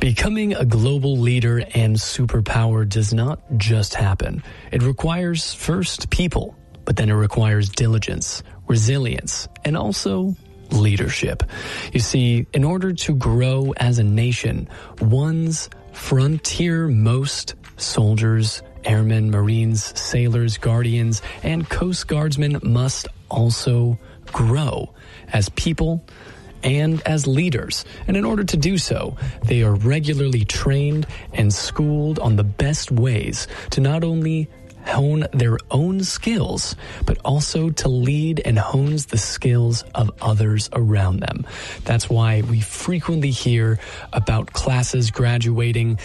Becoming a global leader and superpower does not just happen. It requires first people, but then it requires diligence, resilience, and also leadership. You see, in order to grow as a nation, one's frontier-most soldiers, airmen, Marines, sailors, guardians, and Coast Guardsmen must also grow as people and as leaders. And in order to do so, they are regularly trained and schooled on the best ways to not only hone their own skills, but also to lead and hone the skills of others around them. That's why we frequently hear about classes graduating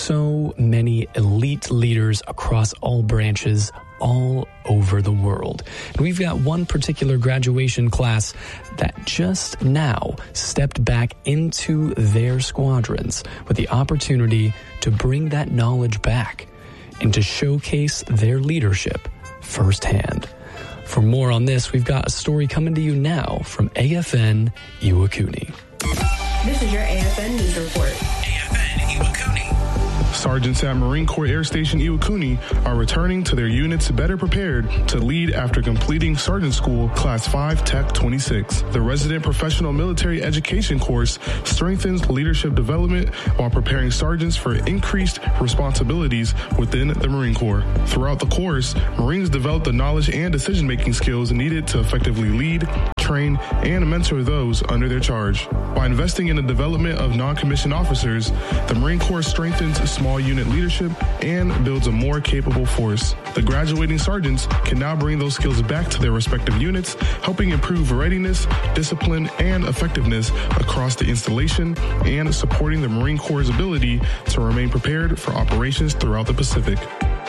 so many elite leaders across all branches all over the world. And we've got one particular graduation class that just now stepped back into their squadrons with the opportunity to bring that knowledge back and to showcase their leadership firsthand. For more on this, we've got a story coming to you now from AFN Iwakuni. This is your AFN News Report. AFN Iwakuni. Sergeants at Marine Corps Air Station Iwakuni are returning to their units better prepared to lead after completing Sergeant School Class 5 Tech 26. The resident professional military education course strengthens leadership development while preparing sergeants for increased responsibilities within the Marine Corps. Throughout the course, Marines develop the knowledge and decision-making skills needed to effectively lead, train, and mentor those under their charge. By investing in the development of non-commissioned officers, the Marine Corps strengthens small unit leadership and builds a more capable force. The graduating sergeants can now bring those skills back to their respective units, helping improve readiness, discipline, and effectiveness across the installation and supporting the Marine Corps' ability to remain prepared for operations throughout the Pacific.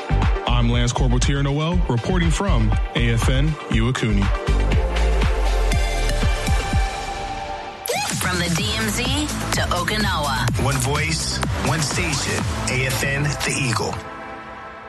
I'm Lance Corporal Tier Noel, reporting from AFN Iwakuni. From the DMZ to Okinawa. One voice, one station. AFN The Eagle.